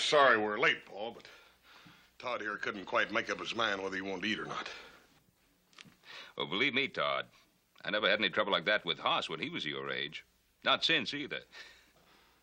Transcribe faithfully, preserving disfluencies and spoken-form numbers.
sorry we're late, Paul, but Todd here couldn't quite make up his mind whether he wanted to eat or not. Well, believe me, Todd, I never had any trouble like that with Hoss when he was your age. Not since, either.